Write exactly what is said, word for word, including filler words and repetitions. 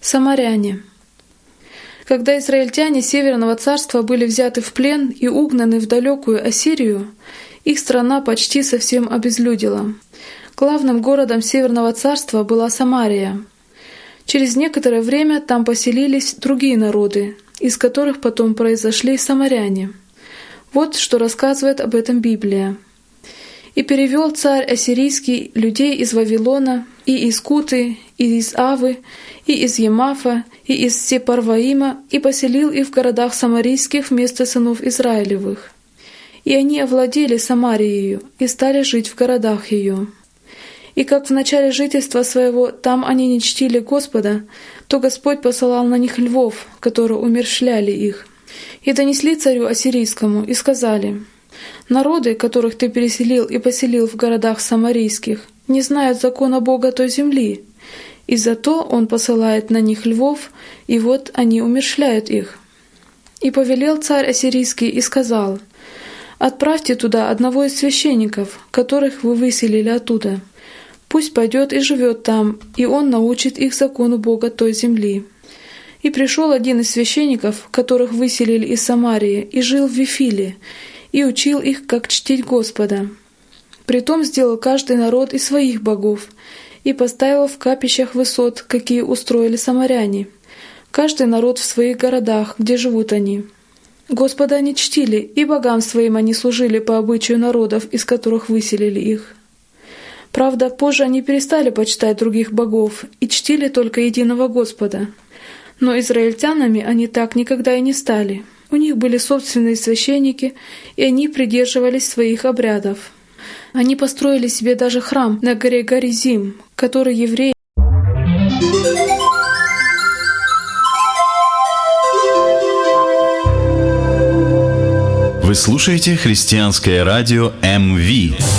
Самаряне. Когда израильтяне Северного царства были взяты в плен и угнаны в далекую Ассирию, их страна почти совсем обезлюдила. Главным городом Северного царства была Самария. Через некоторое время там поселились другие народы, из которых потом произошли самаряне. Вот что рассказывает об этом Библия. «И перевел царь ассирийский людей из Вавилона, и из Куты, и из Авы, и из Емафа, и из Сепарваима, и поселил их в городах самарийских вместо сынов Израилевых. И они овладели Самарией и стали жить в городах ее. И как в начале жительства своего там они не чтили Господа, то Господь посылал на них львов, которые умерщвляли их. И донесли царю ассирийскому, и сказали: народы, которых ты переселил и поселил в городах самарийских, не знают закона Бога той земли, и зато Он посылает на них львов, и вот они умерщвляют их. И повелел царь ассирийский и сказал: отправьте туда одного из священников, которых вы выселили оттуда. Пусть пойдет и живет там, и он научит их закону Бога той земли. И пришел один из священников, которых выселили из Самарии, и жил в Вифиле, и учил их, как чтить Господа. Притом сделал каждый народ из своих богов, и поставил в капищах высот, какие устроили самаряне, каждый народ в своих городах, где живут они. Господа они чтили, и богам своим они служили по обычаю народов, из которых выселили их. Правда, позже они перестали почитать других богов и чтили только единого Господа. Но израильтянами они так никогда и не стали. У них были собственные священники, и они придерживались своих обрядов. Они построили себе даже храм на горе Горизим, который евреи Вы слушаете христианское радио эм ви.